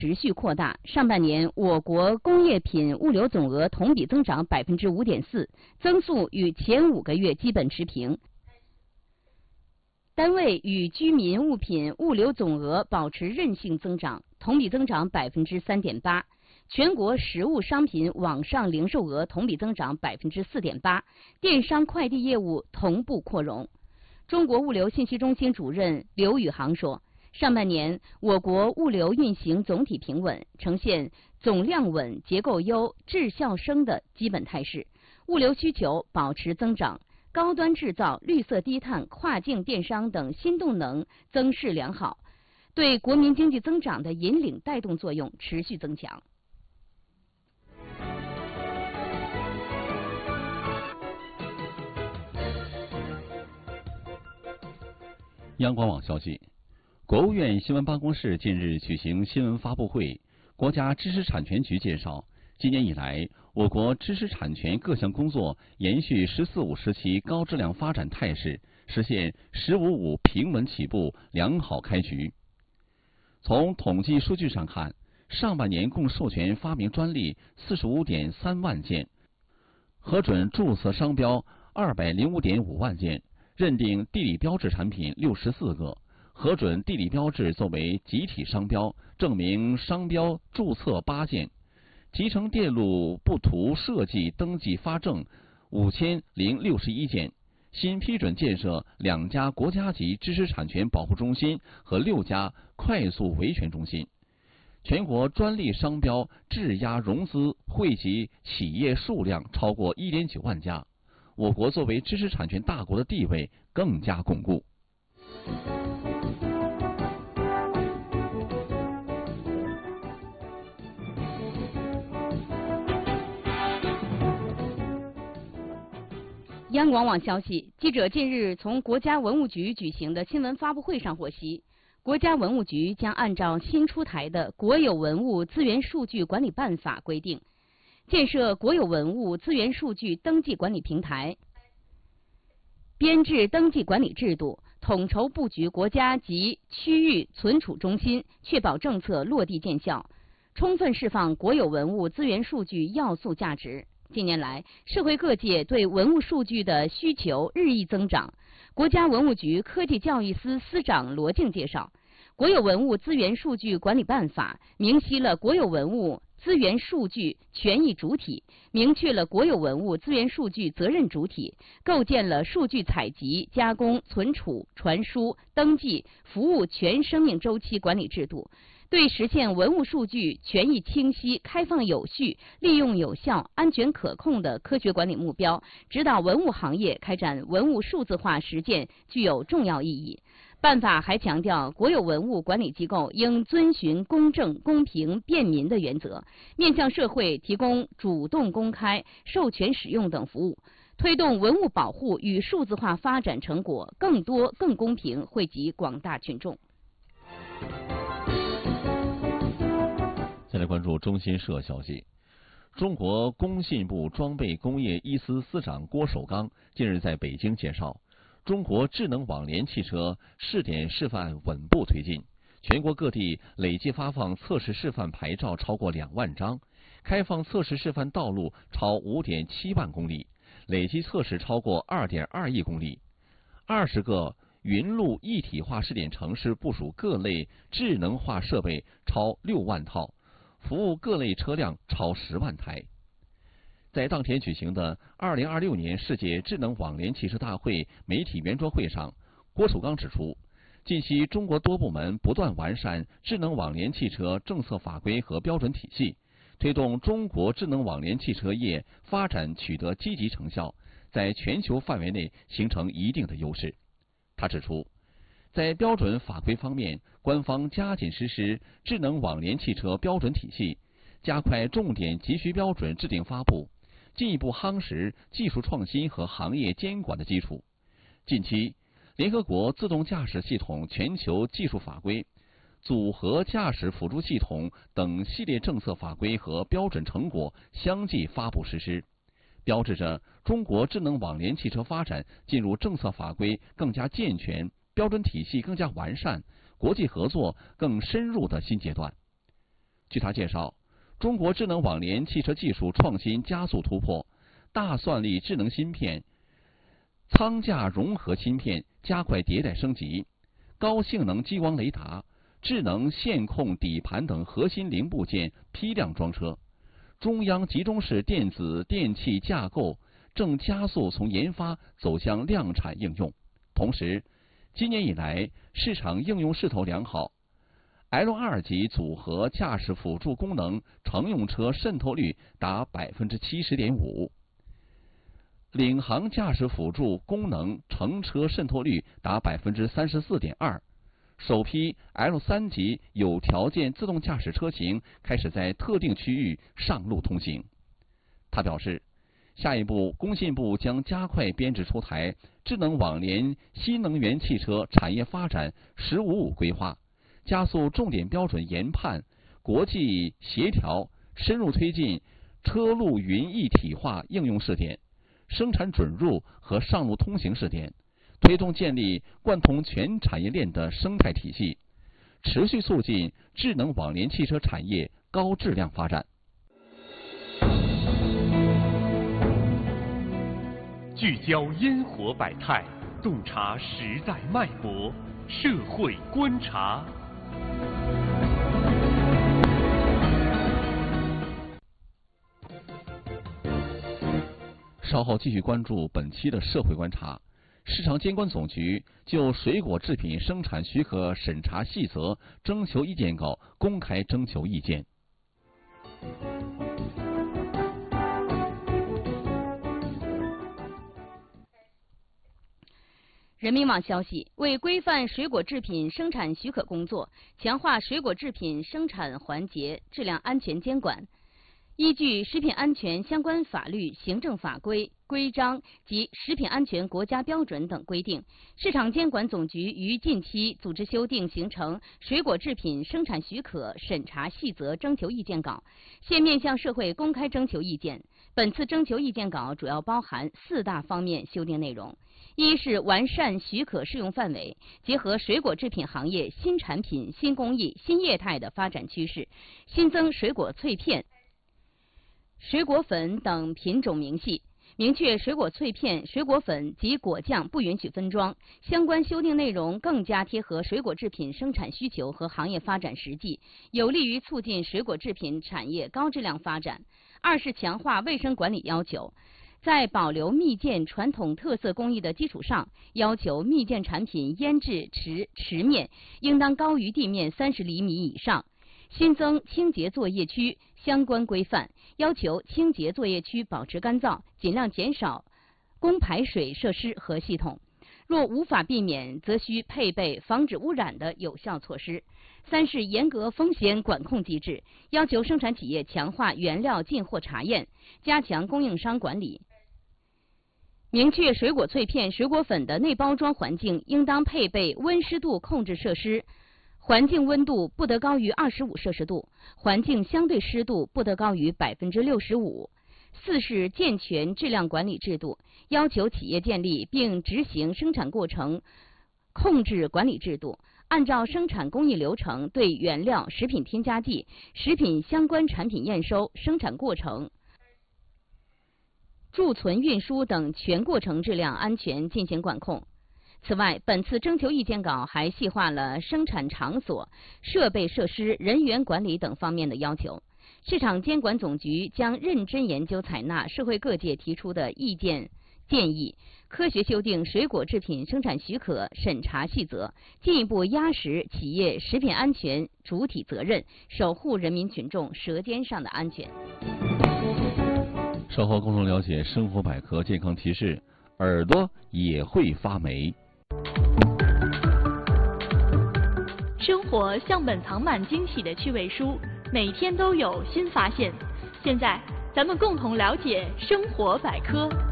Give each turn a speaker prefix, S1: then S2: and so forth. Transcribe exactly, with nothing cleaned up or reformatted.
S1: 持续扩大，上半年我国工业品物流总额同比增长百分之五点四，增速与前五个月基本持平。单位与居民物品物流总额保持韧性增长，同比增长百分之三点八。全国实物商品网上零售额同比增长百分之四点八，电商快递业务同步扩容。中国物流信息中心主任刘宇航说，上半年我国物流运行总体平稳，呈现总量稳、结构优、质效升的基本态势，物流需求保持增长，高端制造、绿色低碳、跨境电商等新动能增势良好，对国民经济增长的引领带动作用持续增强。
S2: 央广网消息，国务院新闻办公室近日举行新闻发布会，国家知识产权局介绍，今年以来，我国知识产权各项工作延续“十四五”时期高质量发展态势，实现“十五五”平稳起步、良好开局。从统计数据上看，上半年共授权发明专利四十五点三万件，核准注册商标二百零五点五万件。认定地理标志产品六十四个，核准地理标志作为集体商标，证明商标注册八件，集成电路布图设计登记发证五千零六十一件，新批准建设两家国家级知识产权保护中心和六家快速维权中心。全国专利商标质押融资汇集企业数量超过 一点九万家。我国作为知识产权大国的地位更加巩固。
S1: 央广网消息，记者近日从国家文物局举行的新闻发布会上获悉，国家文物局将按照新出台的《国有文物资源数据管理办法》规定，建设国有文物资源数据登记管理平台，编制登记管理制度，统筹布局国家级区域存储中心，确保政策落地见效，充分释放国有文物资源数据要素价值。近年来，社会各界对文物数据的需求日益增长。国家文物局科技教育司司长罗静介绍，《国有文物资源数据管理办法》明晰了国有文物资源数据权益主体，明确了国有文物资源数据责任主体，构建了数据采集、加工、存储、传输、登记、服务全生命周期管理制度，对实现文物数据权益清晰、开放有序、利用有效、安全可控的科学管理目标，指导文物行业开展文物数字化实践具有重要意义。办法还强调，国有文物管理机构应遵循公正、公平、便民的原则，面向社会提供主动、公开、授权使用等服务，推动文物保护与数字化发展成果更多、更公平惠及广大群众。
S2: 再来关注中新社消息，中国工信部装备工业一司司长郭守刚近日在北京介绍，中国智能网联汽车试点示范稳步推进，全国各地累计发放测试示范牌照超过两万张，开放测试示范道路超 五点七万公里，累计测试超过 二点二亿公里。二十个云路一体化试点城市部署各类智能化设备超六万套，服务各类车辆超十万台。在当天举行的二零二六年世界智能网联汽车大会媒体圆桌会上，郭守刚指出，近期中国多部门不断完善智能网联汽车政策法规和标准体系，推动中国智能网联汽车业发展取得积极成效，在全球范围内形成一定的优势。他指出，在标准法规方面，官方加紧实施智能网联汽车标准体系，加快重点急需标准制定发布，进一步夯实技术创新和行业监管的基础。近期，联合国自动驾驶系统全球技术法规、组合驾驶辅助系统等系列政策法规和标准成果相继发布实施，标志着中国智能网联汽车发展进入政策法规更加健全、标准体系更加完善、国际合作更深入的新阶段。 据他介绍，中国智能网联汽车技术创新加速突破，大算力智能芯片、舱架融合芯片加快迭代升级，高性能激光雷达、智能线控底盘等核心零部件批量装车，中央集中式电子电器架构正加速从研发走向量产应用。同时，今年以来市场应用势头良好， L 二 级组合驾驶辅助功能乘用车渗透率达 百分之七十点五， 领航驾驶辅助功能乘车渗透率达 百分之三十四点二，首批 L 三 级有条件自动驾驶车型开始在特定区域上路通行。他表示，下一步工信部将加快编制出台智能网联新能源汽车产业发展“十五五”规划，加速重点标准研判、国际协调，深入推进车路云一体化应用试点、生产准入和上路通行试点，推动建立贯通全产业链的生态体系，持续促进智能网联汽车产业高质量发展。
S3: 聚焦烟火百态，洞察时代脉搏，社会观察。
S2: 稍后继续关注本期的社会观察。市场监管总局就水果制品生产许可审查细则征求意见稿公开征求意见。
S1: 人民网消息，为规范水果制品生产许可工作，强化水果制品生产环节质量安全监管，依据食品安全相关法律、行政法规、规章及食品安全国家标准等规定，市场监管总局于近期组织修订形成水果制品生产许可审查细则征求意见稿，现面向社会公开征求意见。本次征求意见稿主要包含四大方面修订内容：一是完善许可适用范围，结合水果制品行业新产品、新工艺、新业态的发展趋势，新增水果脆片、水果粉等品种明细，明确水果脆片、水果粉及果酱不允许分装。相关修订内容更加贴合水果制品生产需求和行业发展实际，有利于促进水果制品产业高质量发展。二是强化卫生管理要求，在保留蜜饯传统特色工艺的基础上，要求蜜饯产品腌制池池面应当高于地面三十厘米以上。新增清洁作业区相关规范，要求清洁作业区保持干燥，尽量减少供排水设施和系统。若无法避免，则需配备防止污染的有效措施。三是严格风险管控机制，要求生产企业强化原料进货查验，加强供应商管理。明确水果脆片、水果粉的内包装环境应当配备温湿度控制设施，环境温度不得高于二十五摄氏度，环境相对湿度不得高于百分之六十五。四是健全质量管理制度，要求企业建立并执行生产过程控制管理制度，按照生产工艺流程对原料、食品添加剂、食品相关产品验收、生产过程、贮存运输等全过程质量安全进行管控。此外，本次征求意见稿还细化了生产场所、设备设施、人员管理等方面的要求。市场监管总局将认真研究采纳社会各界提出的意见建议，科学修订水果制品生产许可审查细则，进一步压实企业食品安全主体责任，守护人民群众舌尖上的安全。
S2: 稍后共同了解生活百科健康提示：耳朵也会发霉。
S4: 生活像本藏满惊喜的趣味书，每天都有新发现。现在，咱们共同了解生活百科。